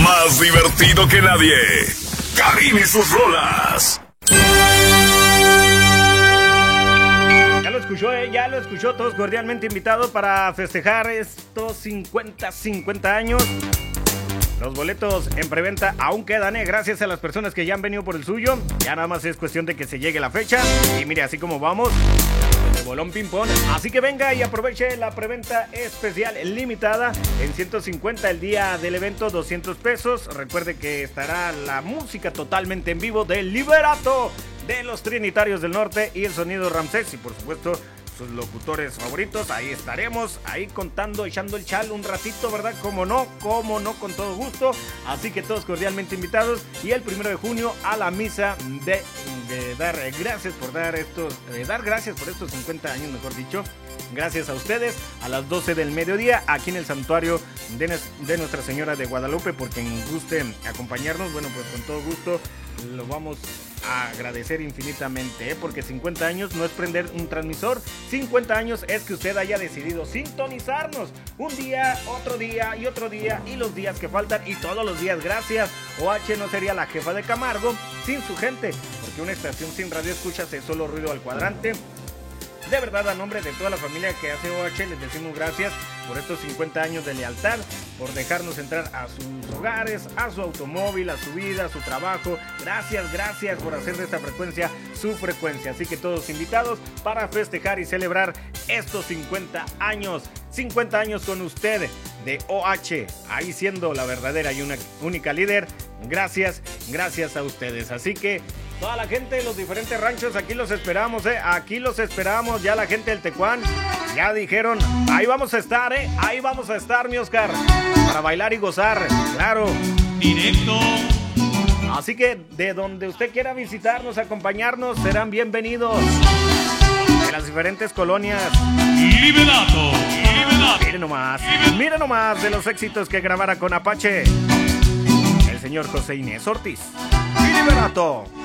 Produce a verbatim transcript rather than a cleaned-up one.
más divertido que nadie. Karim y sus rolas. Ya lo escuchó, ¿eh? Ya lo escuchó. Todos cordialmente invitados para festejar estos cincuenta, cincuenta años. Los boletos en preventa aún quedan, ¿eh? Gracias a las personas que ya han venido por el suyo. Ya nada más es cuestión de que se llegue la fecha. Y mire, así como vamos, de bolón ping-pong. Así que venga y aproveche la preventa especial limitada en ciento cincuenta el día del evento, doscientos pesos. Recuerde que estará la música totalmente en vivo del Liberato de los Trinitarios del Norte y el sonido Ramsés. Y por supuesto, sus locutores favoritos, ahí estaremos, ahí contando, echando el chal un ratito, ¿verdad? Como no, como no, con todo gusto. Así que todos cordialmente invitados. Y el primero de junio a la misa de, de dar gracias por dar estos, de dar gracias por estos cincuenta años, mejor dicho. Gracias a ustedes, a las doce del mediodía, aquí en el santuario de, de Nuestra Señora de Guadalupe. Por quien guste acompañarnos, bueno, pues con todo gusto lo vamos a agradecer infinitamente, ¿eh? Porque cincuenta años no es prender un transmisor, cincuenta años es que usted haya decidido sintonizarnos un día, otro día y otro día y los días que faltan y todos los días. Gracias. O H no sería la jefa de Camargo sin su gente, porque una estación sin radio escuchas es solo ruido al cuadrante. De verdad, a nombre de toda la familia que hace O H, les decimos gracias por estos cincuenta años de lealtad, por dejarnos entrar a sus hogares, a su automóvil, a su vida, a su trabajo. Gracias, gracias por hacer de esta frecuencia su frecuencia. Así que todos invitados para festejar y celebrar estos cincuenta años. cincuenta años con usted de O H, ahí siendo la verdadera y una única líder. Gracias, gracias a ustedes. Así que toda la gente de los diferentes ranchos, aquí los esperamos, ¿eh? Aquí los esperamos. Ya la gente del Tecuán ya dijeron, ahí vamos a estar, ¿eh? Ahí vamos a estar, mi Oscar, para bailar y gozar, claro. Directo. Así que de donde usted quiera visitarnos, acompañarnos, serán bienvenidos. De las diferentes colonias. Liberato. Liberato. Miren nomás, miren nomás de los éxitos que grabara con Apache el señor José Inés Ortiz. Liberato.